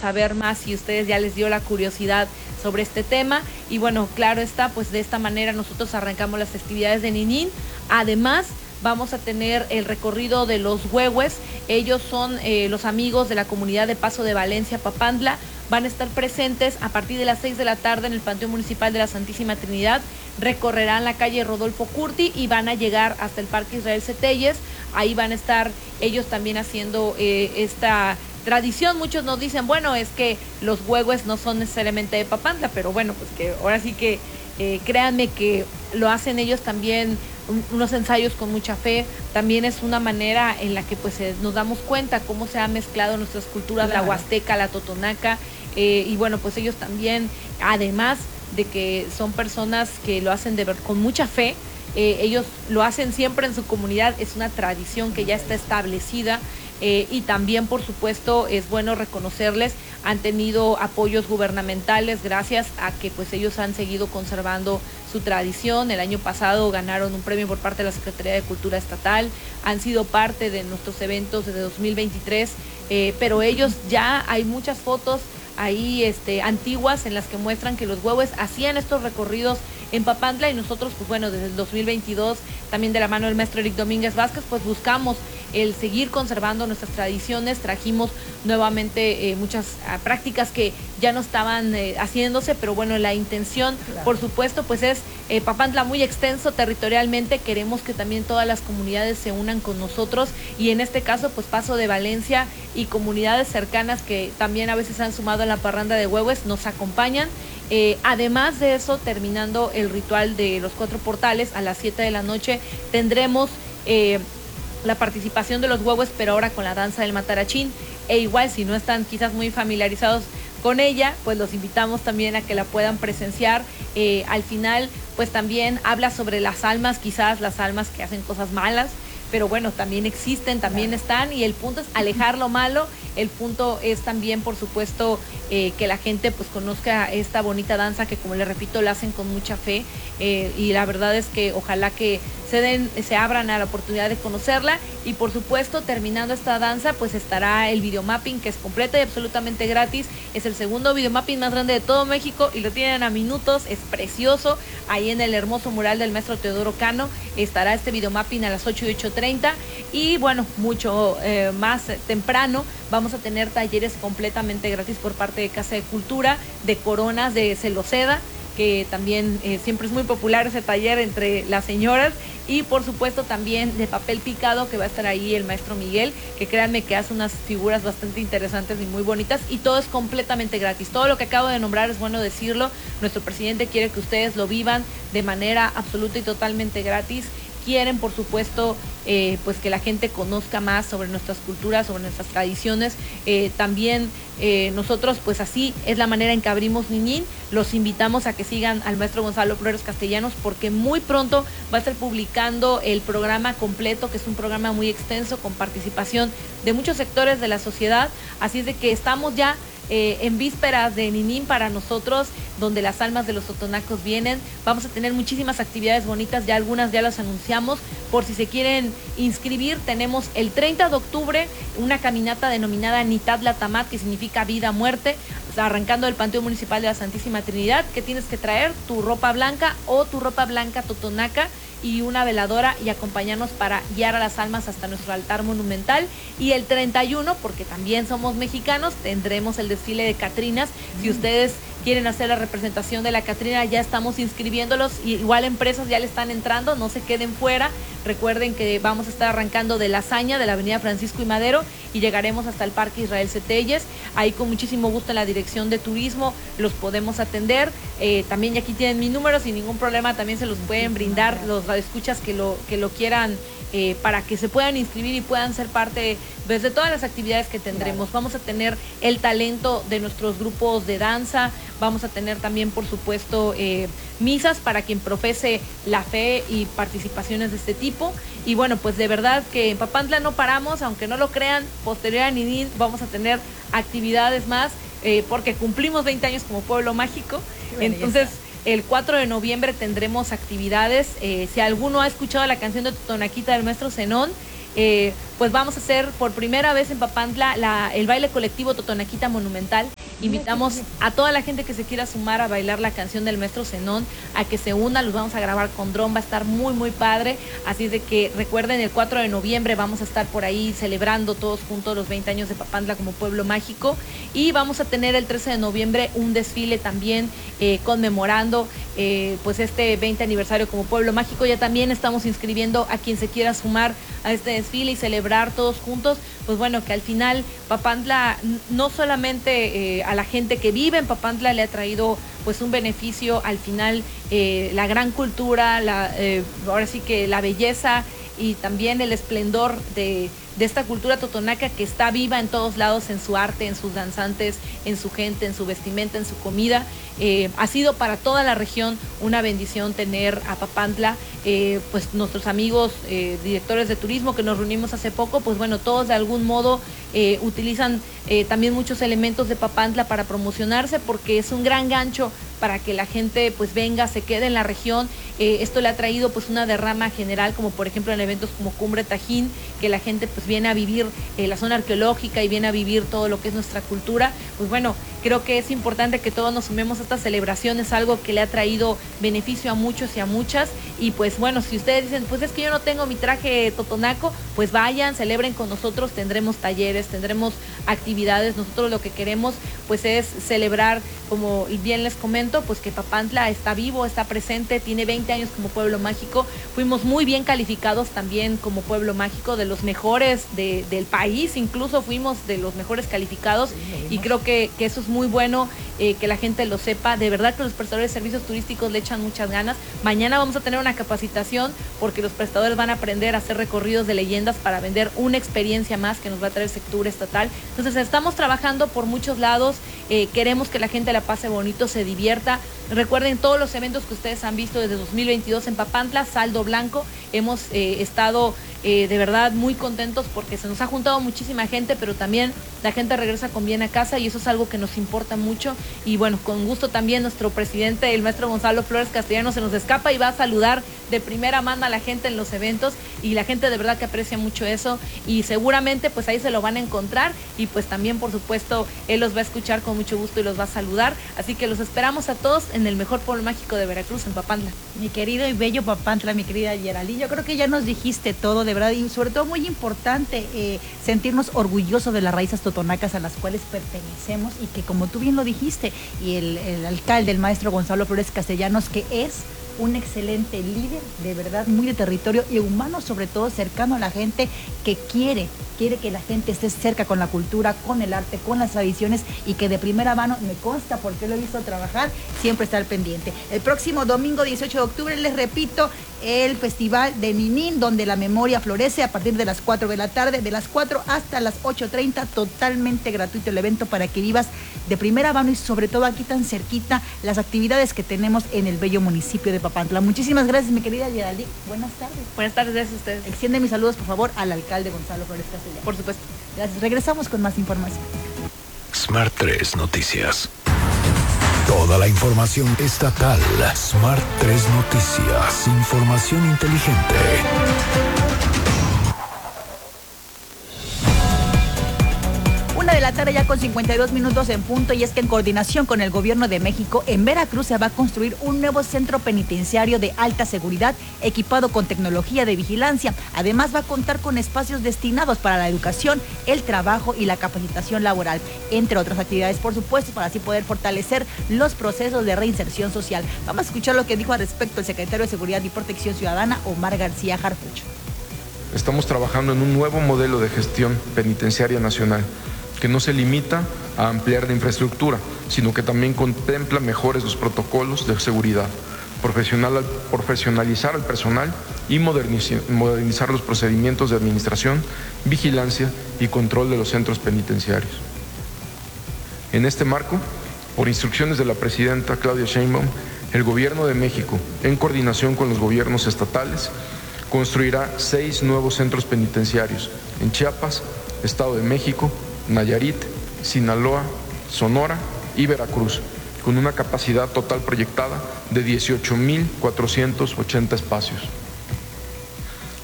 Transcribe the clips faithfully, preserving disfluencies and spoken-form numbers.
saber más si ustedes ya les dio la curiosidad sobre este tema. Y bueno, claro está, pues de esta manera nosotros arrancamos las festividades de Ninín. Además, vamos a tener el recorrido de los huehues. Ellos son eh, los amigos de la comunidad de Paso de Valencia, Papantla. Van a estar presentes a partir de las seis de la tarde en el Panteón Municipal de la Santísima Trinidad. Recorrerán la calle Rodolfo Curti y van a llegar hasta el Parque Israel Ceteyes. Ahí van a estar ellos también haciendo eh, esta tradición. Muchos nos dicen, bueno, es que los huehues no son necesariamente de Papantla, pero bueno, pues que ahora sí que eh, créanme que lo hacen ellos también, un, unos ensayos con mucha fe. También es una manera en la que pues eh, nos damos cuenta cómo se ha mezclado nuestras culturas, claro. La huasteca, la totonaca, eh, y bueno, pues ellos también, además de que son personas que lo hacen de ver, con mucha fe, eh, ellos lo hacen siempre en su comunidad, es una tradición que ya está establecida. Eh, y también, por supuesto, es bueno reconocerles, han tenido apoyos gubernamentales gracias a que pues ellos han seguido conservando su tradición. El año pasado ganaron un premio por parte de la Secretaría de Cultura Estatal, han sido parte de nuestros eventos desde dos mil veintitrés, eh, pero ellos ya hay muchas fotos ahí este, antiguas en las que muestran que los huehues hacían estos recorridos en Papantla, y nosotros pues bueno, desde el dos mil veintidós, también de la mano del maestro Eric Domínguez Vázquez, pues buscamos el seguir conservando nuestras tradiciones. Trajimos nuevamente eh, muchas uh, prácticas que ya no estaban eh, haciéndose, pero bueno, la intención, claro. Por supuesto, pues es eh, Papantla muy extenso territorialmente, queremos que también todas las comunidades se unan con nosotros, y en este caso pues Paso de Valencia y comunidades cercanas que también a veces han sumado a la parranda de huehues nos acompañan. Eh, además de eso, terminando el ritual de los cuatro portales a las siete de la noche, tendremos eh, la participación de los huehues, pero ahora con la danza del matarachín. E igual, si no están quizás muy familiarizados con ella, pues los invitamos también a que la puedan presenciar. Eh, al final, pues también habla sobre las almas, quizás las almas que hacen cosas malas, pero bueno, también existen, también claro. Están, y el punto es alejar lo malo. El punto es también, por supuesto, eh, que la gente pues conozca esta bonita danza que, como les repito, la hacen con mucha fe, eh, y la verdad es que ojalá que se den, se abran a la oportunidad de conocerla. Y por supuesto, terminando esta danza, pues estará el videomapping, que es completo y absolutamente gratis. Es el segundo videomapping más grande de todo México y lo tienen a minutos, es precioso. Ahí en el hermoso mural del maestro Teodoro Cano estará este videomapping a las ocho y ocho treinta. Y bueno, mucho eh, más temprano vamos a tener talleres completamente gratis por parte de Casa de Cultura, de coronas de celoseda, que también eh, siempre es muy popular ese taller entre las señoras, y por supuesto también de papel picado, que va a estar ahí el maestro Miguel, que créanme que hace unas figuras bastante interesantes y muy bonitas, y todo es completamente gratis. Todo lo que acabo de nombrar es bueno decirlo, nuestro presidente quiere que ustedes lo vivan de manera absoluta y totalmente gratis. Quieren, por supuesto, eh, pues que la gente conozca más sobre nuestras culturas, sobre nuestras tradiciones. Eh, también eh, nosotros, pues así es la manera en que abrimos Ninín. Los invitamos a que sigan al maestro Gonzalo Flores Castellanos, porque muy pronto va a estar publicando el programa completo, que es un programa muy extenso con participación de muchos sectores de la sociedad. Así es de que estamos ya Eh, en vísperas de Ninín para nosotros, donde las almas de los totonacos vienen. Vamos a tener muchísimas actividades bonitas, ya algunas ya las anunciamos. Por si se quieren inscribir, tenemos el treinta de octubre una caminata denominada Nitad Latamat, que significa vida, muerte, o sea, arrancando del Panteón Municipal de la Santísima Trinidad. Que tienes que traer tu ropa blanca o tu ropa blanca totonaca y una veladora, y acompañarnos para guiar a las almas hasta nuestro altar monumental. Y el treinta y uno, porque también somos mexicanos, tendremos el desfile de Catrinas. Mm. Si ustedes quieren hacer la representación de la Catrina, ya estamos inscribiéndolos, y igual empresas ya le están entrando, no se queden fuera. Recuerden que vamos a estar arrancando de La Hazaña, de la avenida Francisco y Madero, y llegaremos hasta el Parque Israel Ceteyes. Ahí con muchísimo gusto en la dirección de turismo los podemos atender. Eh, también aquí tienen mi número, sin ningún problema también se los pueden brindar los radioescuchas que lo, que lo quieran, eh, para que se puedan inscribir y puedan ser parte pues, de todas las actividades que tendremos. Vamos a tener el talento de nuestros grupos de danza, vamos a tener también, por supuesto, eh, misas para quien profese la fe y participaciones de este tipo. Y bueno, pues de verdad que en Papantla no paramos, aunque no lo crean. Posterior a Ninín vamos a tener actividades más, eh, porque cumplimos veinte años como pueblo mágico. Entonces, el cuatro de noviembre tendremos actividades. Eh, si alguno ha escuchado la canción de Totonaquita del maestro Zenón, eh, pues vamos a hacer por primera vez en Papantla la, el baile colectivo Totonaquita Monumental. Invitamos a toda la gente que se quiera sumar a bailar la canción del maestro Zenón, a que se una, los vamos a grabar con dron, va a estar muy muy padre, así de que recuerden, el cuatro de noviembre vamos a estar por ahí celebrando todos juntos los veinte años de Papantla como pueblo mágico, y vamos a tener el trece de noviembre un desfile también eh, conmemorando eh, pues este veinte aniversario como pueblo mágico. Ya también estamos inscribiendo a quien se quiera sumar a este desfile y celebrar todos juntos, pues bueno, que al final Papantla no solamente eh, a la gente que vive en Papantla le ha traído pues un beneficio, al final eh, la gran cultura, la, eh, ahora sí que la belleza y también el esplendor de, de esta cultura totonaca que está viva en todos lados, en su arte, en sus danzantes, en su gente, en su vestimenta, en su comida. Eh, ha sido para toda la región una bendición tener a Papantla, eh, pues nuestros amigos eh, directores de turismo que nos reunimos hace poco, pues bueno, todos de algún modo eh, utilizan eh, también muchos elementos de Papantla para promocionarse, porque es un gran gancho para que la gente pues venga, se quede en la región. Eh, esto le ha traído pues una derrama general, como por ejemplo en eventos como Cumbre Tajín, que la gente pues viene a vivir eh, la zona arqueológica y viene a vivir todo lo que es nuestra cultura. Pues bueno, creo que es importante que todos nos sumemos a esta celebración, es algo que le ha traído beneficio a muchos y a muchas, y pues bueno, si ustedes dicen, pues es que yo no tengo mi traje totonaco, pues vayan, celebren con nosotros, tendremos talleres, tendremos actividades. Nosotros lo que queremos pues es celebrar, como bien les comento, pues que Papantla está vivo, está presente, tiene veinte años como pueblo mágico. Fuimos muy bien calificados también como pueblo mágico, de los mejores de, del país, incluso fuimos de los mejores calificados, y creo que, que eso es muy bueno, eh, que la gente lo sepa. De verdad que los prestadores de servicios turísticos le echan muchas ganas. Mañana vamos a tener una capacitación porque los prestadores van a aprender a hacer recorridos de leyendas para vender una experiencia más que nos va a traer Sectur Estatal. Entonces estamos trabajando por muchos lados, eh, queremos que la gente la pase bonito, se divierta. Recuerden todos los eventos que ustedes han visto desde dos mil veintidós en Papantla, saldo blanco. Hemos eh, estado eh, de verdad muy contentos porque se nos ha juntado muchísima gente, pero también la gente regresa con bien a casa, y eso es algo que nos importa mucho. Y bueno, con gusto también nuestro presidente, el maestro Gonzalo Flores Castellano, se nos escapa y va a saludar de primera mano a la gente en los eventos, y la gente de verdad que aprecia mucho eso, y seguramente pues ahí se lo van a encontrar, y pues también por supuesto él los va a escuchar con mucho gusto y los va a saludar. Así que los esperamos a todos en el mejor pueblo mágico de Veracruz, en Papantla. Mi querido y bello Papantla, mi querida Geraldine, yo creo que ya nos dijiste todo, de verdad, y sobre todo muy importante eh, sentirnos orgullosos de las raíces totonacas a las cuales pertenecemos, y que como tú bien lo dijiste, y el, el alcalde, el maestro Gonzalo Flores Castellanos, que es un excelente líder, de verdad, muy de territorio y humano, sobre todo cercano a la gente, que quiere, quiere que la gente esté cerca con la cultura, con el arte, con las tradiciones, y que de primera mano, me consta porque lo he visto trabajar, siempre está al pendiente. El próximo domingo dieciocho de octubre, les repito, el Festival de Ninín, donde la memoria florece, a partir de las cuatro de la tarde, de las cuatro hasta las ocho treinta, totalmente gratuito el evento para que vivas de primera mano, y sobre todo aquí tan cerquita, las actividades que tenemos en el bello municipio de Papantla. Muchísimas gracias, mi querida Geraldine. Buenas tardes. Buenas tardes, gracias a ustedes. Extiende mis saludos, por favor, al alcalde Gonzalo Flores Castellanos. Por supuesto. Gracias. Regresamos con más información. Smart tres Noticias. Toda la información estatal. Smart tres Noticias. Información inteligente. Una de la tarde ya con cincuenta y dos minutos en punto, y es que en coordinación con el Gobierno de México, en Veracruz se va a construir un nuevo centro penitenciario de alta seguridad equipado con tecnología de vigilancia. Además va a contar con espacios destinados para la educación, el trabajo y la capacitación laboral, entre otras actividades, por supuesto, para así poder fortalecer los procesos de reinserción social. Vamos a escuchar lo que dijo al respecto el secretario de Seguridad y Protección Ciudadana, Omar García Harfuch. Estamos trabajando en un nuevo modelo de gestión penitenciaria nacional, que no se limita a ampliar la infraestructura, sino que también contempla mejores los protocolos de seguridad, profesional, profesionalizar al personal y modernizar, modernizar los procedimientos de administración, vigilancia y control de los centros penitenciarios. En este marco, por instrucciones de la presidenta Claudia Sheinbaum, el Gobierno de México, en coordinación con los gobiernos estatales, construirá seis nuevos centros penitenciarios en Chiapas, Estado de México, Nayarit, Sinaloa, Sonora y Veracruz, con una capacidad total proyectada de dieciocho mil cuatrocientos ochenta espacios.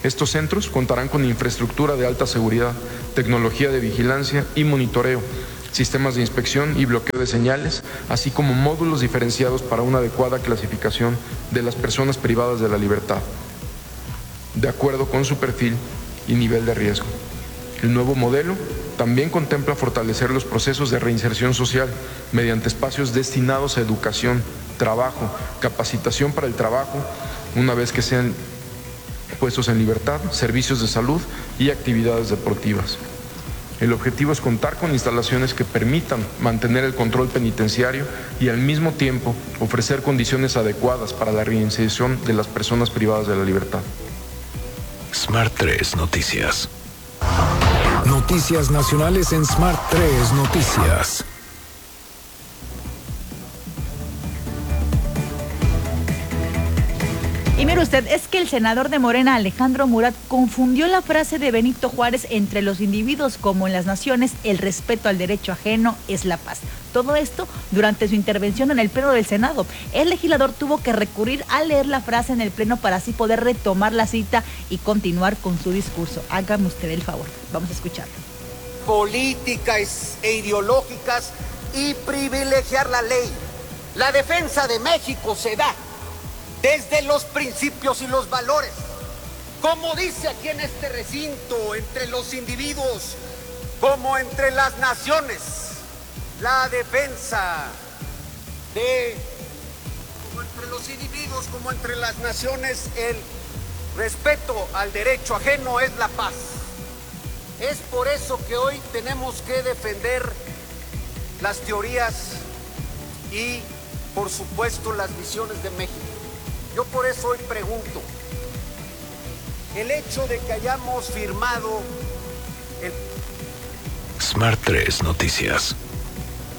Estos centros contarán con infraestructura de alta seguridad, tecnología de vigilancia y monitoreo, sistemas de inspección y bloqueo de señales, así como módulos diferenciados para una adecuada clasificación de las personas privadas de la libertad, de acuerdo con su perfil y nivel de riesgo. El nuevo modelo también contempla fortalecer los procesos de reinserción social mediante espacios destinados a educación, trabajo, capacitación para el trabajo, una vez que sean puestos en libertad, servicios de salud y actividades deportivas. El objetivo es contar con instalaciones que permitan mantener el control penitenciario y al mismo tiempo ofrecer condiciones adecuadas para la reinserción de las personas privadas de la libertad. Smart tres Noticias. Noticias nacionales en Smart tres Noticias. Y mire usted, es que el senador de Morena, Alejandro Murat, confundió la frase de Benito Juárez: entre los individuos como en las naciones, el respeto al derecho ajeno es la paz. Todo esto durante su intervención en el Pleno del Senado. El legislador tuvo que recurrir a leer la frase en el Pleno para así poder retomar la cita y continuar con su discurso. Hágame usted el favor, vamos a escucharlo. Políticas e ideológicas y privilegiar la ley. La defensa de México se da desde los principios y los valores, como dice aquí en este recinto, entre los individuos como entre las naciones. La defensa de, como entre los individuos como entre las naciones, el respeto al derecho ajeno es la paz. Es por eso que hoy tenemos que defender las teorías y, por supuesto, las visiones de México. Yo por eso hoy pregunto, el hecho de que hayamos firmado el... Smart tres Noticias.